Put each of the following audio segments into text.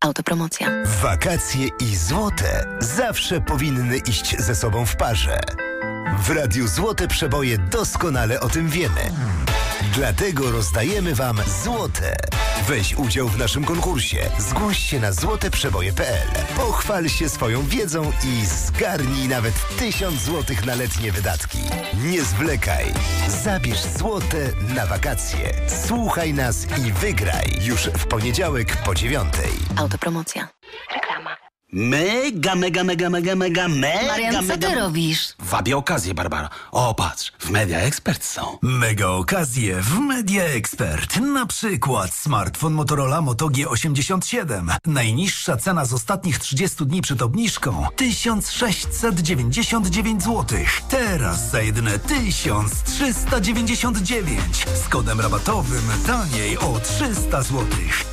Autopromocja. Wakacje i złote zawsze powinny iść ze sobą w parze. W Radiu Złote Przeboje doskonale o tym wiemy. Dlatego rozdajemy Wam złote. Weź udział w naszym konkursie. Zgłoś się na złoteprzeboje.pl. Pochwal się swoją wiedzą i zgarnij nawet 1000 złotych na letnie wydatki. Nie zwlekaj. Zabierz złote na wakacje. Słuchaj nas i wygraj. Już w poniedziałek po 9:00. Autopromocja. Reklama. Mega. Marian, co ty robisz? Wabię okazję, Barbara. O, patrz, w Media Expert są. Mega okazje w Media Expert. Na przykład smartfon Motorola Moto G87. Najniższa cena z ostatnich 30 dni przed obniżką 1699 zł. Teraz za jedyne 1399. Z kodem rabatowym taniej o 300 zł.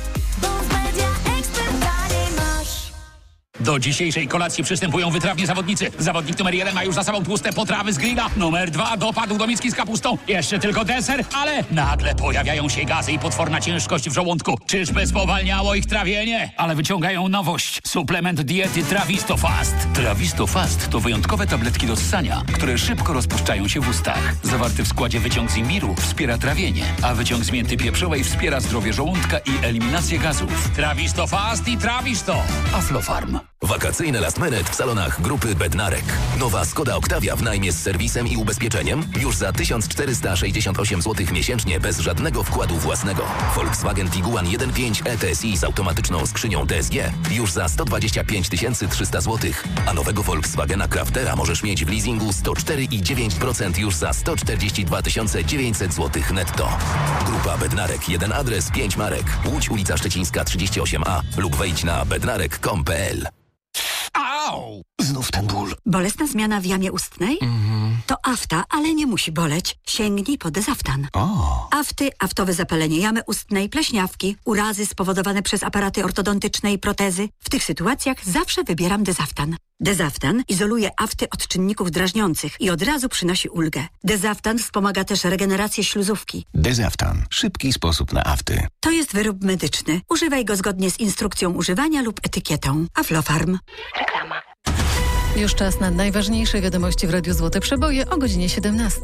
Do dzisiejszej kolacji przystępują wytrawni zawodnicy. Zawodnik numer 1 ma już za sobą tłuste potrawy z grilla. Numer 2 dopadł do miski z kapustą. Jeszcze tylko deser, ale nagle pojawiają się gazy i potworna ciężkość w żołądku. Czyżby spowalniało ich trawienie? Ale wyciągają nowość. Suplement diety Trawisto Fast. Trawisto Fast to wyjątkowe tabletki do ssania, które szybko rozpuszczają się w ustach. Zawarty w składzie wyciąg z imbiru wspiera trawienie, a wyciąg z mięty pieprzowej wspiera zdrowie żołądka i eliminację gazów. Trawisto Fast i Trawisto. Aflofarm. Wakacyjne last minute w salonach grupy Bednarek. Nowa Skoda Octavia w najmie z serwisem i ubezpieczeniem już za 1468 zł miesięcznie bez żadnego wkładu własnego. Volkswagen Tiguan 1.5 ETSI z automatyczną skrzynią DSG już za 125 300 zł. A nowego Volkswagena Craftera możesz mieć w leasingu 104,9% już za 142 900 zł netto. Grupa Bednarek, jeden adres, 5 marek. Łódź, ulica Szczecińska 38A lub wejdź na bednarek.com.pl. Au! Znów ten ból. Bolesna zmiana w jamie ustnej? To afta, ale nie musi boleć. Sięgnij po Dezaftan. Afty, aftowe zapalenie jamy ustnej, pleśniawki, urazy spowodowane przez aparaty ortodontyczne i protezy. W tych sytuacjach zawsze wybieram Dezaftan. Dezaftan izoluje afty od czynników drażniących i od razu przynosi ulgę. Dezaftan wspomaga też regenerację śluzówki. Dezaftan. Szybki sposób na afty. To jest wyrób medyczny. Używaj go zgodnie z instrukcją używania lub etykietą. Aflofarm. Reklama. Już czas na najważniejsze wiadomości w Radiu Złote Przeboje o godzinie 17.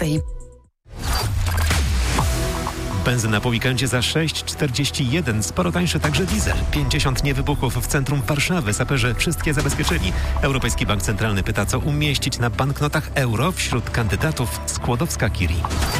Benzyna po weekendzie za 6,41. Sporo tańszy także diesel. 50 niewybuchów w centrum Warszawy. Saperzy wszystkie zabezpieczyli. Europejski Bank Centralny pyta, co umieścić na banknotach euro. Wśród kandydatów Skłodowska-Curie.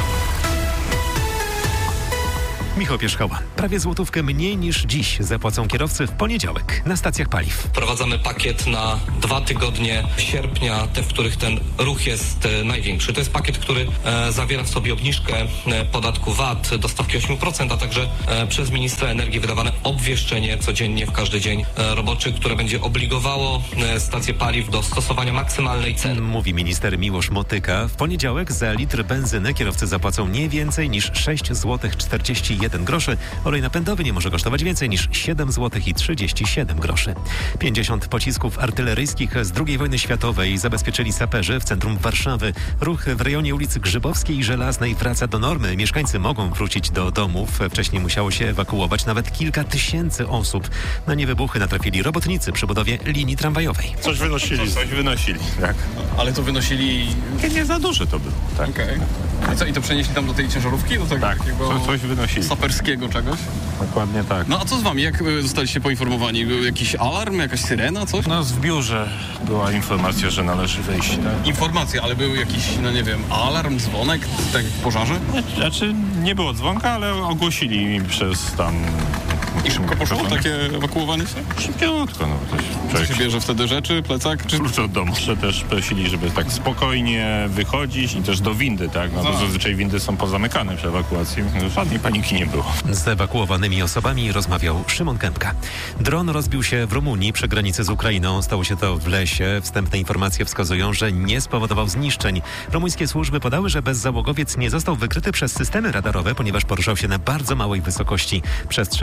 Michał Pierzchała. Prawie złotówkę mniej niż dziś zapłacą kierowcy w poniedziałek na stacjach paliw. Wprowadzamy pakiet na 2 tygodnie sierpnia, te, w których ten ruch jest największy. To jest pakiet, który zawiera w sobie obniżkę podatku VAT do stawki 8%, a także przez ministra energii wydawane obwieszczenie codziennie w każdy dzień roboczy, które będzie obligowało stacje paliw do stosowania maksymalnej ceny. Mówi minister Miłosz Motyka. W poniedziałek za litr benzyny kierowcy zapłacą nie więcej niż 6,41 zł. Olej napędowy nie może kosztować więcej niż 7 zł i 37 groszy. 50 pocisków artyleryjskich z II wojny światowej zabezpieczyli saperzy w centrum Warszawy. Ruch w rejonie ulicy Grzybowskiej i Żelaznej wraca do normy. Mieszkańcy mogą wrócić do domów. Wcześniej musiało się ewakuować nawet kilka tysięcy osób. Na niewybuchy natrafili robotnicy przy budowie linii tramwajowej. Coś wynosili, tak. Ale to wynosili... Nie za duże to było, tak. Okej. I co, i to przenieśli tam do tej ciężarówki? Do tego tak, takiego coś wynosili. Saperskiego czegoś? Dokładnie tak. No a co z wami? Jak zostaliście poinformowani? Był jakiś alarm, jakaś syrena, coś? No w biurze była informacja, że należy wyjść. Tak? Informacja, ale był jakiś, no nie wiem, alarm, dzwonek, tak jak w pożarze? Znaczy nie było dzwonka, ale ogłosili mi przez tam... I szybko poszło takie ewakuowanie się? Szybciutko, no. Co się bierze wtedy rzeczy, plecak? Czy... Klucze od domu. Też prosili, żeby tak spokojnie wychodzić i też do windy, tak? No bo zazwyczaj windy są pozamykane przy ewakuacji. Żadnej paniki nie było. Z ewakuowanymi osobami rozmawiał Szymon Kępka. Dron rozbił się w Rumunii przy granicy z Ukrainą. Stało się to w lesie. Wstępne informacje wskazują, że nie spowodował zniszczeń. Rumuńskie służby podały, że bezzałogowiec nie został wykryty przez systemy radarowe, ponieważ poruszał się na bardzo małej wysokości. Przestrzeń powietrzna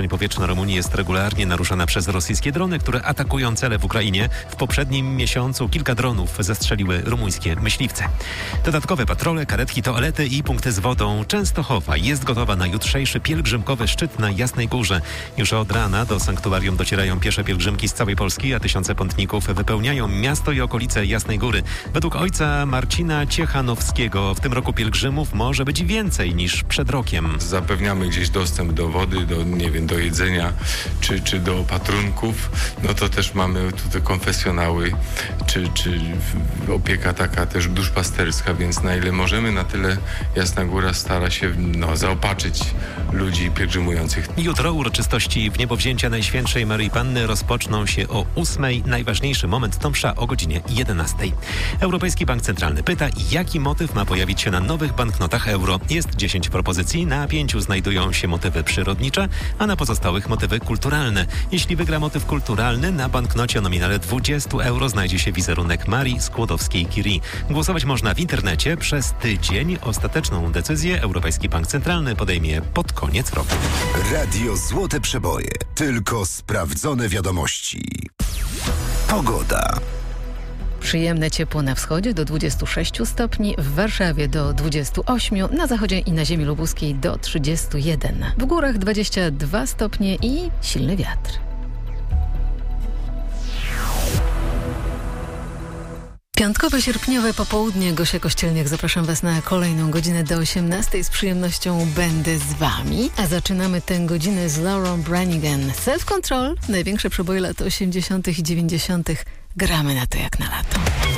na Rumunii jest regularnie naruszana przez rosyjskie drony, które atakują cele w Ukrainie. W poprzednim miesiącu kilka dronów zestrzeliły rumuńskie myśliwce. Dodatkowe patrole, karetki, toalety i punkty z wodą. Częstochowa jest gotowa na jutrzejszy pielgrzymkowy szczyt na Jasnej Górze. Już od rana do sanktuarium docierają piesze pielgrzymki z całej Polski, a tysiące pątników wypełniają miasto i okolice Jasnej Góry. Według ojca Marcina Ciechanowskiego w tym roku pielgrzymów może być więcej niż przed rokiem. Zapewniamy gdzieś dostęp do wody, do jedzenia czy do opatrunków. No to też mamy tutaj konfesjonały czy opieka taka też duszpasterska, więc na ile możemy, na tyle Jasna Góra stara się zaopatrzyć ludzi pielgrzymujących. Jutro uroczystości wniebowzięcia Najświętszej Maryi Panny rozpoczną się o 8:00. Najważniejszy moment to msza o godzinie 11:00. Europejski Bank Centralny pyta, jaki motyw ma pojawić się na nowych banknotach euro. Jest 10 propozycji, na 5 znajdują się motywy przyrodnicze, a na pozostałych motywy kulturalne. Jeśli wygra motyw kulturalny, na banknocie o nominale 20 euro znajdzie się wizerunek Marii Skłodowskiej-Curie. Głosować można w internecie przez tydzień. Ostateczną decyzję Europejski Bank Centralny podejmie pod koniec roku. Radio Złote Przeboje. Tylko sprawdzone wiadomości. Pogoda. Przyjemne ciepło na wschodzie do 26 stopni, w Warszawie do 28, na zachodzie i na ziemi lubuskiej do 31. W górach 22 stopnie i silny wiatr. Piątkowe, sierpniowe popołudnie. Gosia Kościelniak, zapraszam Was na kolejną godzinę do 18:00. Z przyjemnością będę z Wami. A zaczynamy tę godzinę z Laurą Branigan. Self Control, największe przeboje lat 80. i 90. Gramy na to jak na lato.